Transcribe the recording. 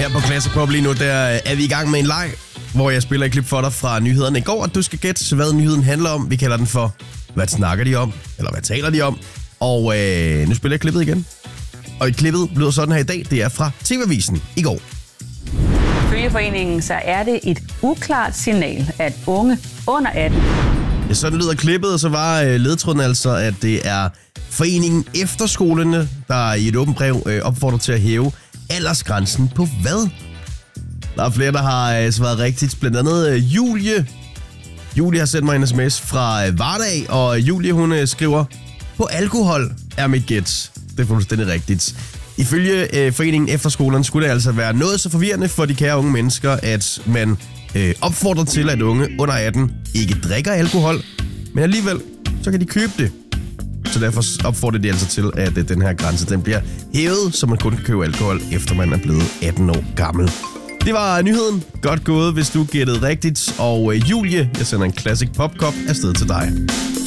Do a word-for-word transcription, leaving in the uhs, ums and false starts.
Her på Classic Pop lige nu, der er vi i gang med en leg, hvor jeg spiller et klip for dig fra nyhederne i går, og du skal gætte, hvad nyheden handler om. Vi kalder den for, hvad snakker de om, eller hvad taler de om. Og øh, nu spiller jeg klippet igen. Og i klippet lyder sådan her i dag, det er fra T V-avisen i går. Ifølge foreningen, så er det et uklart signal, at unge under atten... Ja, sådan lyder klippet, og så var øh, ledtråden altså, at det er foreningen Efterskolerne, der i et åbent brev øh, opfordrer til at hæve aldersgrænsen på hvad? Der er flere, der har øh, svaret rigtigt. Blandt andet øh, Julie. Julie har sendt mig en sms fra øh, Vardag, og Julie hun øh, skriver, på alkohol er mit gæt. Det er fuldstændig rigtigt. Ifølge øh, foreningen Efterskolerne skulle det altså være noget så forvirrende for de kære unge mennesker, at man øh, opfordrer til, at unge under atten ikke drikker alkohol, men alligevel så kan de købe det. Så derfor opfordrer de altså til, at øh, den her grænse den bliver hævet, så man kun kan købe alkohol, efter man er blevet atten år gammel. Det var nyheden. Godt gået, hvis du gættede rigtigt. Og øh, Julie, jeg sender en Classic Pop Cup afsted til dig.